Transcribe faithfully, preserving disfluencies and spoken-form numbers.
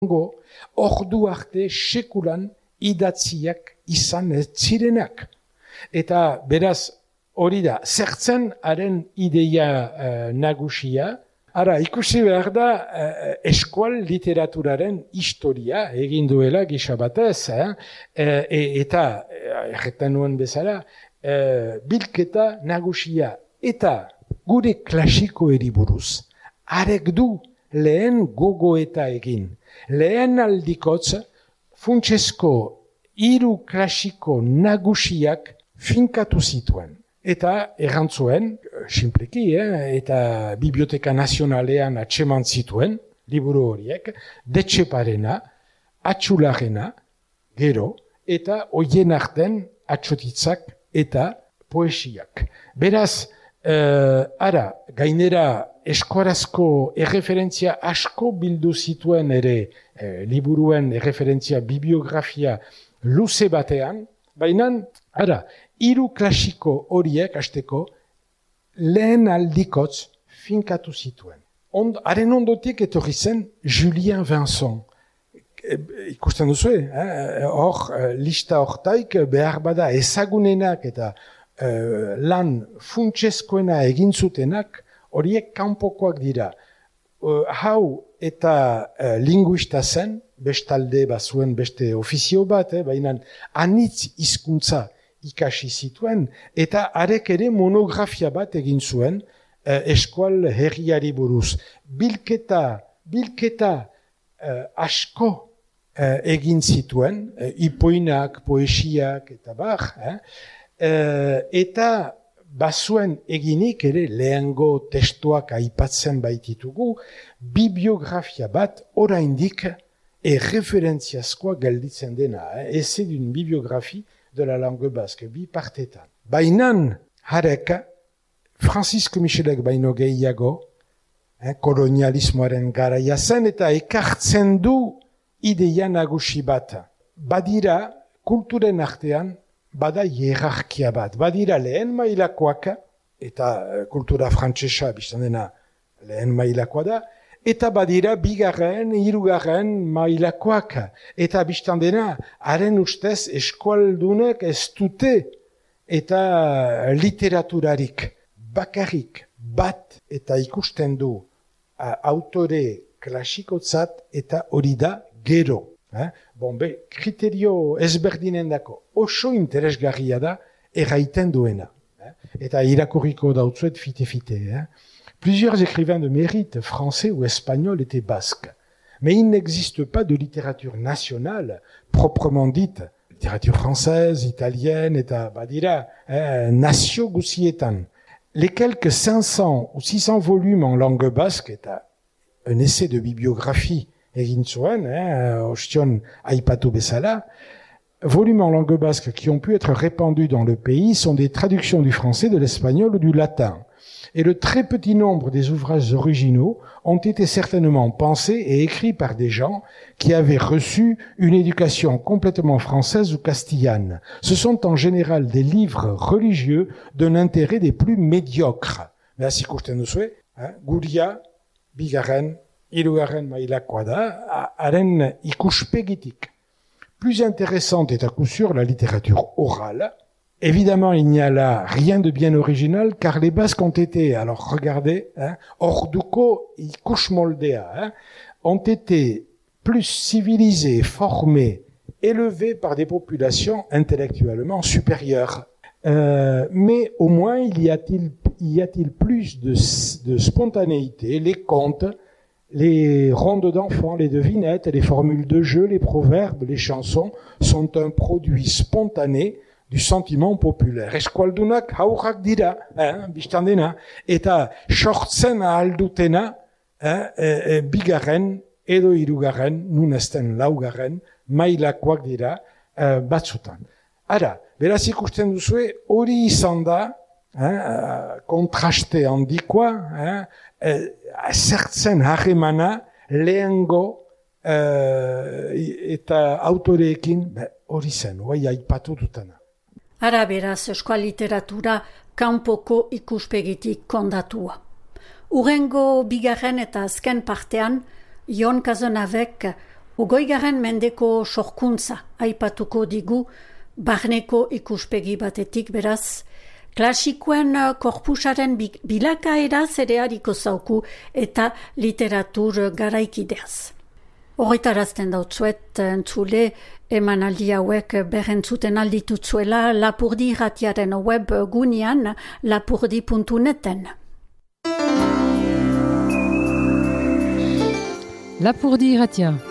Go, ordu arte sekulan idatziak izan ez zirenak. Eta beraz, hori da, zertzen haren ideia uh, nagusia. Ara, ikusi behar da, uh, eskual literaturaren historia egin duela gisa batez, eh? e, eta, erretan nuen bezala, uh, bilketa nagusia. Eta gure klasikoeri buruz, arek du lehen gogoeta egin. Lehen aldikotz, funtsezko hiru klasiko nagusiak finkatu zituen. Eta errantzuen, sinpleki, eh, eta Biblioteka Nazionalean atseman zituen, liburu horiek, Detxeparena, Atxularena, gero, eta hoien arten atxotitzak eta poesiak. Beraz, eh, ara, gainera, eskuarazko erreferentzia asko bildu zituen ere eh, liburuen erreferentzia bibliografia luze batean, baina, ara, hiru klasiko horiek hasteko lehen aldikotz finkatu zituen. Ond, haren ondotik etorri zen Julien Vincent. E, ikusten duzu, eh? Hor, lista hortaik behar bada ezagunenak eta eh, lan funtsezkoena egin zutenak, horiek kanpokoak dira. Uh, hau eta uh, linguista zen, bestalde bazuen beste ofizio bat, eh, baina anitz hizkuntza ikasi zituen, eta arek ere monografia bat egin zuen uh, eskual herriari buruz. Bilketa, bilketa uh, asko uh, egin zituen, uh, ipoinak, poesiak, eta bar, eh? uh, eta bazuen eginik ere lehengo testuak aipatzen baititugu, bibliografia bat oraindik erreferentziazkoa gelditzen dena. Eh? Eze d'une bibliographie de la langue basque, bi partetan. Bainan, harek, Francisco Michelek baino gehiago, eh, kolonialismoaren garaia zen, eta ekartzen du ideia nagusi bat. Badira, kulturen artean, bada hierarkia bat. Badira lehen mailakoak, eta kultura frantsesa biztan dena lehen mailakoa da, eta badira bigarren, hirugarren mailakoak. Eta biztan dena, haren ustez eskualdunek ez dute eta literaturarik bakarrik bat eta ikusten du a, autore klasikotzat eta hori da gero. Eh? Bon, be, kriterio ezberdinen dako oso interesgarria da erraiten duena. Eh? Eta irakurriko dautzuet fite-fite. Eh? Plusieurs écrivains de mérite, français ou espagnols, étaient basques. Mais il n'existe pas de littérature nationale, proprement dite. Littérature française, italienne, eta badira, eh, nazio guzietan. Les quelques cinq cents ou six cents volumes en langue basque, eta un essai de bibliographie egin zuen, eh, ostion aipatu bezala, volumes en langue basque qui ont pu être répandus dans le pays sont des traductions du français, de l'espagnol ou du latin. Et le très petit nombre des ouvrages originaux ont été certainement pensés et écrits par des gens qui avaient reçu une éducation complètement française ou castillane. Ce sont en général des livres religieux d'un intérêt des plus médiocres. Beraz ikusten duzue, guria, bigarren, hirugarren mailakoa da, haren ikuspegitik. Plus intéressante est à coup sûr la littérature orale. Évidemment, il n'y a là rien de bien original, car les Basques ont été, alors regardez, hein, orduko ikusmoldea, hein, ont été plus civilisés, formés, élevés par des populations intellectuellement supérieures. Euh, mais au moins, il y a-t-il, y a-t-il plus de, de spontanéité, les contes, les rondes d'enfants, les devinettes, les formules de jeu, les proverbes, les chansons sont un produit spontané du sentiment populaire. Eskualdunak haurrak dira, eh, biztan dena, eta sortzen ahaldutena, eh, eh, bigarren edo hirugarren, nun ezten laugarren, mailakoak dira eh, batzutan. Ara, beraz ikusten duzue, hori izan da, eh, kontraste handikoa, eh, eh, zertzen harremana lehengo eh, eta autoreekin, hori zen, hori aipatu dutana. Ara beraz, euskal literatura kanpoko ikuspegitik kondatua. Urrengo bigarren eta azken partean, Jon Kazonavek Hogeigarren mendeko sorkuntza aipatuko digu barneko ikuspegi batetik, beraz, klasikoen korpusaren bilakaeraz ere hariko zauku eta literatur garaikideaz. Horretarazten dautzuet entzule emanaldi hauek berrentzuten alditutzuela Lapurdi irratiaren web gunean lapurdi puntu neten. Lapurdi irratia.